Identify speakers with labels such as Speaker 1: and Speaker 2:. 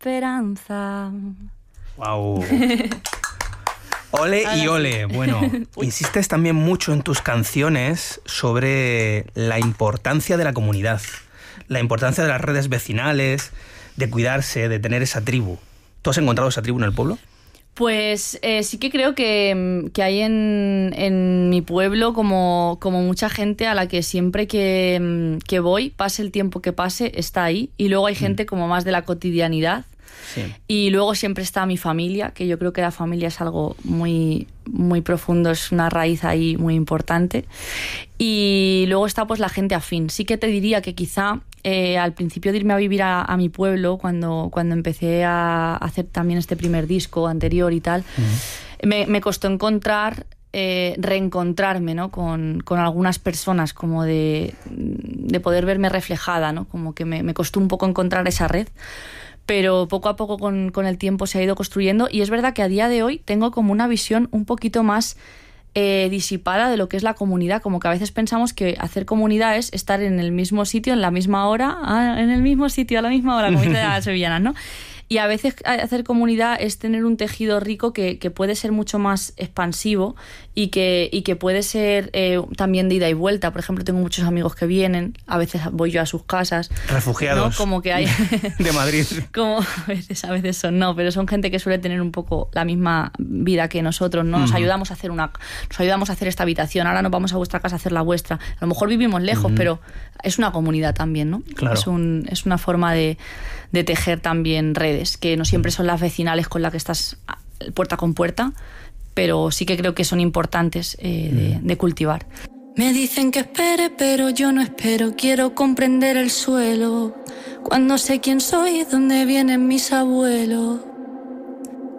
Speaker 1: esperanza.
Speaker 2: Wow. Ole y ole. Bueno, insistes también mucho en tus canciones sobre la importancia de la comunidad, la importancia de las redes vecinales, de cuidarse, de tener esa tribu. ¿Tú has encontrado esa tribu en el pueblo?
Speaker 1: Pues sí que creo que hay en mi pueblo como mucha gente a la que siempre que voy, pase el tiempo que pase, está ahí. Y luego hay gente como más de la cotidianidad. Sí. Y luego siempre está mi familia, que yo creo que la familia es algo muy, muy profundo, es una raíz ahí muy importante. Y luego está pues la gente afín. Sí que te diría que quizá al principio de irme a vivir a mi pueblo, cuando empecé a hacer también este primer disco anterior y tal, me costó reencontrarme, ¿no? con algunas personas, como de poder verme reflejada, ¿no? Como que me costó un poco encontrar esa red. Pero poco a poco con el tiempo se ha ido construyendo, y es verdad que a día de hoy tengo como una visión un poquito más disipada de lo que es la comunidad. Como que a veces pensamos que hacer comunidad es estar en el mismo sitio, en la misma hora, en el mismo sitio, a la misma hora, como dicen las sevillanas, ¿no? Y a veces hacer comunidad es tener un tejido rico que puede ser mucho más expansivo y que puede ser también de ida y vuelta. Por ejemplo, tengo muchos amigos que vienen, a veces voy yo a sus casas.
Speaker 2: Refugiados, ¿no?
Speaker 1: Como que hay
Speaker 2: de Madrid.
Speaker 1: Como a veces son, no, pero son gente que suele tener un poco la misma vida que nosotros, ¿no? Nos ayudamos a hacer esta habitación, ahora nos vamos a vuestra casa a hacer la vuestra. A lo mejor vivimos lejos, pero es una comunidad también, ¿no?
Speaker 2: Claro.
Speaker 1: Es una forma de tejer también redes, que no siempre son las vecinales con las que estás puerta con puerta, pero sí que creo que son importantes de cultivar.
Speaker 3: Me dicen que espere, pero yo no espero. Quiero comprender el suelo. Cuando sé quién soy, dónde vienen mis abuelos.